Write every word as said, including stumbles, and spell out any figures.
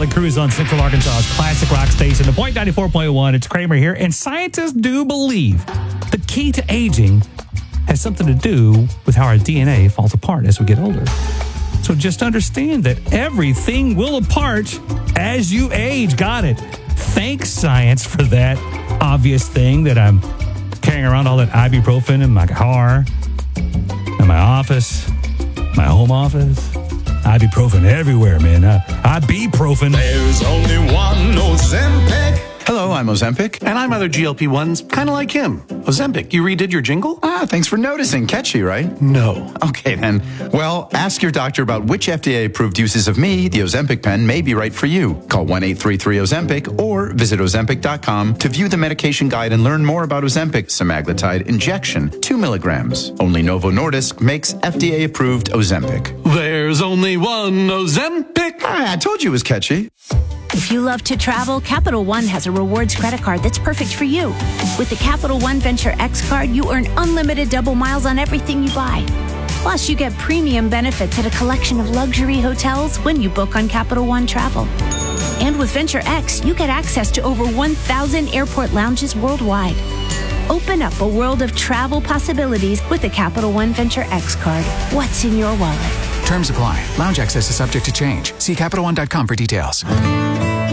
Valley Cruise on Central Arkansas's classic rock station, the Point ninety-four point one. It's Kramer here, and scientists do believe the key to aging has something to do with how our D N A falls apart as we get older. So just understand that everything will apart as you age. Got it. Thanks, science, for that obvious thing that I'm carrying around all that ibuprofen in my car, in my office, my home office. Ibuprofen everywhere, man. Uh, ibuprofen. There's only one Ozempic. Hello, I'm Ozempic. And I'm other G L P ones, kind of like him. Ozempic, you redid your jingle? Ah, thanks for noticing. Catchy, right? No. Okay, then. Well, ask your doctor about which F D A-approved uses of me, the Ozempic pen, may be right for you. Call one eight three three Ozempic or visit Ozempic dot com to view the medication guide and learn more about Ozempic semaglutide injection, two milligrams. Only Novo Nordisk makes F D A-approved Ozempic. There's only one Ozempic. Ah, I told you it was catchy. If you love to travel, Capital One has a rewards credit card that's perfect for you. With the Capital One Venture X card, you earn unlimited double miles on everything you buy. Plus, you get premium benefits at a collection of luxury hotels when you book on Capital One Travel. And with Venture X, you get access to over one thousand airport lounges worldwide. Open up a world of travel possibilities with the Capital One Venture X card. What's in your wallet? Terms apply. Lounge access is subject to change. See Capital One dot com for details.